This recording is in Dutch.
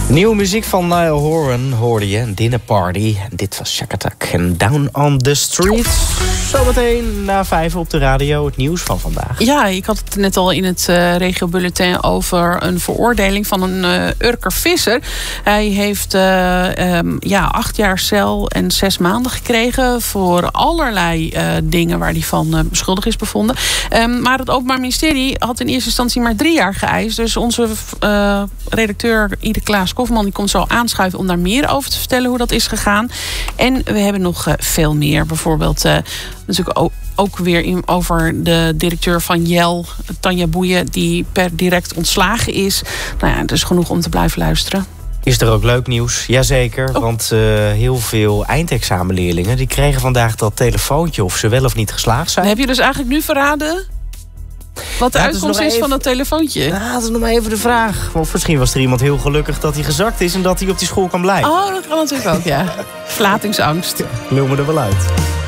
Nieuwe muziek van Niall Horan hoorde je, Dinner Party. Dit was Shack Attack en Down on the Street. Zometeen na 5 op de radio het nieuws van vandaag. Ja, ik had het net al in het regiobulletin over een veroordeling van een Urker visser. Hij heeft 8 jaar cel en 6 maanden gekregen voor allerlei dingen waar hij van beschuldigd is bevonden. Maar het Openbaar Ministerie had in eerste instantie maar 3 jaar geëist. Dus onze redacteur Ide Klaas Kofman die komt zo aanschuiven om daar meer over te vertellen hoe dat is gegaan. En we hebben nog veel meer. Bijvoorbeeld natuurlijk ook weer over de directeur van Jel, Tanja Boeien, die per direct ontslagen is. Nou ja, dus genoeg om te blijven luisteren. Is er ook leuk nieuws? Jazeker, want heel veel eindexamenleerlingen die kregen vandaag dat telefoontje of ze wel of niet geslaagd zijn. Heb je dus eigenlijk nu verraden wat de uitkomst is van dat telefoontje? Ja, dat is nog maar even de vraag. Want misschien was er iemand heel gelukkig dat hij gezakt is en dat hij op die school kan blijven. Oh, dat kan natuurlijk ook, ja. Verlatingsangst. Lul me er wel uit.